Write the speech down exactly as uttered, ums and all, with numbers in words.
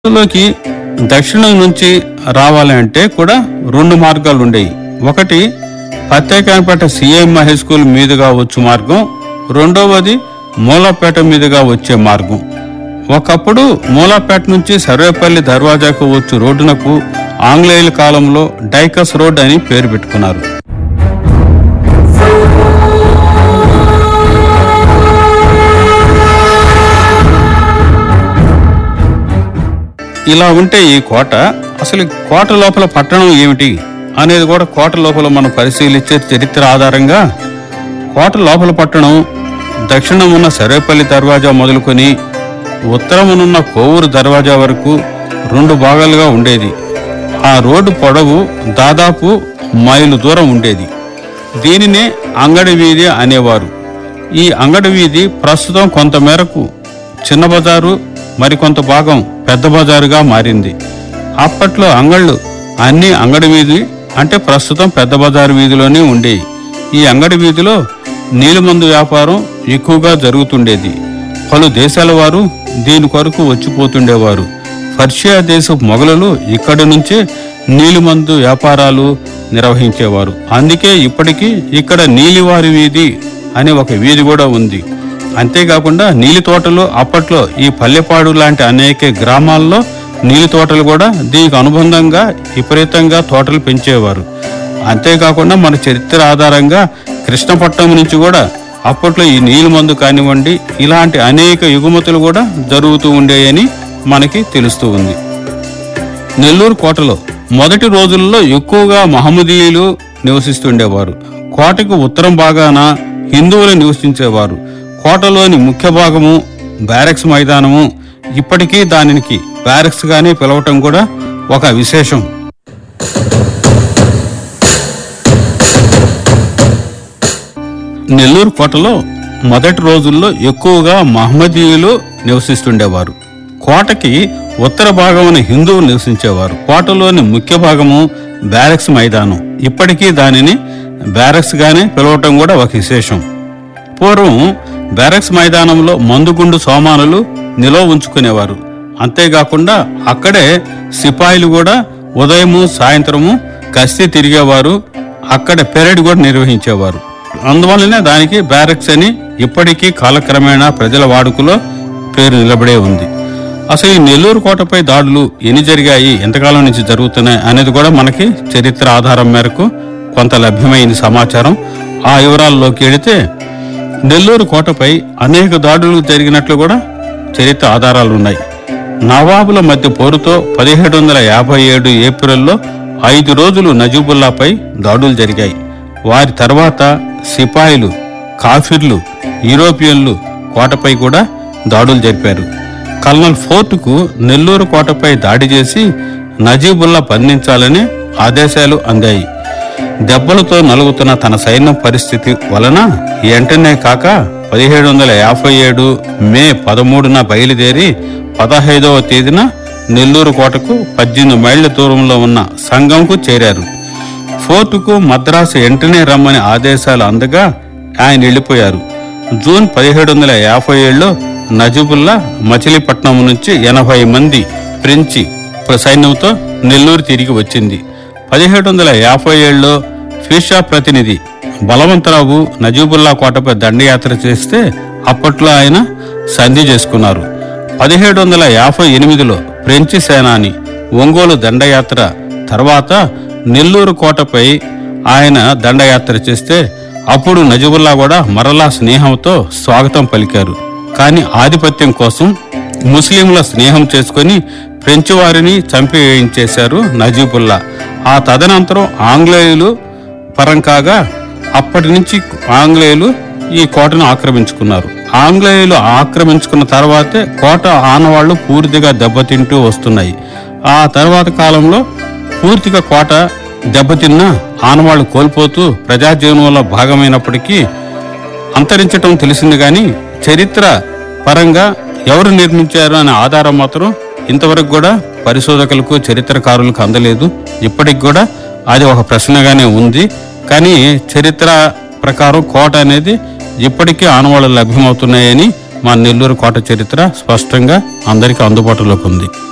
లోకి దక్షిణం నుంచి రావాలి అంటే కూడా రెండు మార్గాలు ఉండేవి. ఒకటి పత్తేకాయపేట సిఎం హై స్కూల్ మీదుగా వచ్చు మార్గం, రెండవది మూలాపేట మీదుగా వచ్చే మార్గం. ఒకప్పుడు మూలాపేట నుంచి సర్వేపల్లి దర్వాజాకు వచ్చు రోడ్డునకు ఆంగ్లేయుల కాలంలో డైకస్ రోడ్ అని పేరు పెట్టుకున్నారు. ఇలా ఉంటే ఈ కోట, అసలు కోట లోపల పట్టణం ఏమిటి అనేది కూడా కోట లోపల మనం పరిశీలించే చరిత్ర ఆధారంగా కోట లోపల పట్టణం దక్షిణం ఉన్న సర్వేపల్లి దర్వాజా మొదలుకొని ఉత్తరమునున్న కోవూరు దర్వాజా వరకు రెండు భాగాలుగా ఉండేది. ఆ రోడ్డు పొడవు దాదాపు మైలు దూరం ఉండేది. దీనినే అంగడి వీధి అనేవారు. ఈ అంగడి వీధి ప్రస్తుతం కొంతమేరకు చిన్న బజారు, మరికొంత భాగం పెద్ద బజారుగా మారింది. అప్పట్లో అంగళ్ళు అన్ని అంగడి వీధి అంటే ప్రస్తుతం పెద్ద బజారు వీధిలోనే ఉండేవి. ఈ అంగడి వీధిలో నీలిమందు వ్యాపారం ఎక్కువగా జరుగుతుండేది. పలు దేశాల వారు దీని కొరకు వచ్చిపోతుండేవారు. పర్షియా దేశపు మొఘలులు ఇక్కడి నుంచే నీలిమందు వ్యాపారాలు నిర్వహించేవారు. అందుకే ఇప్పటికీ ఇక్కడ నీలివారి వీధి అనే ఒక వీధి కూడా ఉంది. అంతేకాకుండా నీలి తోటలు అప్పట్లో ఈ పల్లెపాడు లాంటి అనేక గ్రామాల్లో నీలి తోటలు కూడా దీనికి అనుబంధంగా విపరీతంగా తోటలు పెంచేవారు. అంతేకాకుండా మన చరిత్ర ఆధారంగా కృష్ణపట్నం నుంచి కూడా అప్పట్లో ఈ నీలి మందు కానివ్వండి ఇలాంటి అనేక ఎగుమతులు కూడా జరుగుతూ ఉండేయని మనకి తెలుస్తూ ఉంది. నెల్లూరు కోటలో మొదటి రోజుల్లో ఎక్కువగా మహమ్మదీయులు నివసిస్తుండేవారు. కోటకు ఉత్తరం భాగాన హిందువులు నివసించేవారు. కోటలోని ముఖ్య భాగము బ్యారెక్స్ మైదానము ఇప్పటికీ దానికి బ్యారెక్స్ గానే పిలవటం కూడా ఒక విశేషం. నెల్లూరు కోటలో మొదటి రోజుల్లో ఎక్కువగా మహమ్మదీయులు నివసిస్తుండేవారు. కోటకి ఉత్తర భాగమున హిందువులు నివసించేవారు. కోటలోని ముఖ్య భాగము బ్యారెక్స్ మైదానం ఇప్పటికీ దానిని బ్యారెక్స్ గానే పిలవటం కూడా ఒక విశేషం. పూర్వం బ్యారెక్స్ మైదానంలో మందుగుండు సామానులు నిల్వ ఉంచుకునేవారు. అంతేకాకుండా అక్కడే సిపాయిలు కూడా ఉదయము సాయంత్రము గస్తీ తిరిగేవారు. అక్కడ పెరేడ్ కూడా నిర్వహించేవారు. అందువల్లనే దానికి బ్యారెక్స్ అని ఇప్పటికీ కాలక్రమేణా ప్రజల వాడుకలో పేరు నిలబడే ఉంది. అసలు ఈ నెల్లూరు కోటపై దాడులు ఎన్ని జరిగాయి, ఎంతకాలం నుంచి జరుగుతున్నాయి అనేది కూడా మనకి చరిత్ర ఆధారం మేరకు కొంత లభ్యమైన సమాచారం. ఆ వివరాల్లోకి వెళితే నెల్లూరు కోటపై అనేక దాడులు జరిగినట్లు కూడా చరిత్ర ఆధారాలు ఉన్నాయి. నవాబుల మధ్య పోరుతో పదిహేడు వందల యాభై ఏడు ఏప్రిల్లో ఐదు రోజులు నజీబుల్లాపై దాడులు జరిగాయి. వారి తర్వాత సిపాయిలు, కాఫిర్లు, యూరోపియన్లు కోటపై కూడా దాడులు జరిపారు. కల్నల్ ఫోర్టుకు నెల్లూరు కోటపై దాడి చేసి నజీబుల్లా బంధించాలని ఆదేశాలు అందాయి. దెబ్బలతో నలుగుతున్న తన సైన్యం పరిస్థితి వలన వెంటనే కాక పదిహేడు వందల యాభై ఏడు మే పదమూడున బయలుదేరి పదహైదవ తేదీన నెల్లూరు కోటకు పద్దెనిమిది మైళ్ళ దూరంలో ఉన్న సంగంకు చేరారు. ఫోర్టుకు మద్రాసు వెంటనే రమ్మని ఆదేశాలు అందగా ఆయన వెళ్ళిపోయారు. జూన్ పదిహేడు వందల యాభై ఏడులో నజీబుల్లా మచిలీపట్నం నుంచి ఎనభై మంది ఫ్రెంచి సైన్యంతో నెల్లూరు తిరిగి వచ్చింది. పదిహేడు వందల యాభై ఏడులో ఫీషా ప్రతినిధి బలవంతరావు నజీబుల్లా కోటపై దండయాత్ర చేస్తే అప్పట్లో ఆయన సంధి చేసుకున్నారు. పదిహేడు వందల యాభై ఎనిమిదిలో ఫ్రెంచి సేనాని ఒంగోలు దండయాత్ర తర్వాత నెల్లూరు కోటపై ఆయన దండయాత్ర చేస్తే అప్పుడు నజీబుల్లా కూడా మరలా స్నేహంతో స్వాగతం పలికారు. కానీ ఆధిపత్యం కోసం ముస్లింల స్నేహం చేసుకుని ఫ్రెంచి వారిని చంపేయించేశారు నజీబుల్లా. ఆ తదనంతరం ఆంగ్లేయులు పరం కాగా అప్పటి నుంచి ఆంగ్లేయులు ఈ కోటను ఆక్రమించుకున్నారు. ఆంగ్లేయులు ఆక్రమించుకున్న తర్వాతే కోట ఆనవాళ్లు పూర్తిగా దెబ్బతింటూ వస్తున్నాయి. ఆ తర్వాత కాలంలో పూర్తిగా కోట దెబ్బతిన్న ఆనవాళ్లు కోల్పోతూ ప్రజాజీవనంలో భాగమైనప్పటికీ అంతరించటం తెలిసింది. కానీ చరిత్ర పరంగా ఎవరు నిర్మించారు అనే ఆధారం మాత్రం ఇంతవరకు కూడా పరిశోధకులకు, చరిత్రకారులకు అందలేదు. ఇప్పటికి కూడా అది ఒక ప్రశ్నగానే ఉంది. కానీ చరిత్ర ప్రకారం కోట అనేది ఇప్పటికీ ఆనవాళ్లు లభ్యమవుతున్నాయని మా నెల్లూరు కోట చరిత్ర స్పష్టంగా అందరికీ అందుబాటులోకి ఉంది.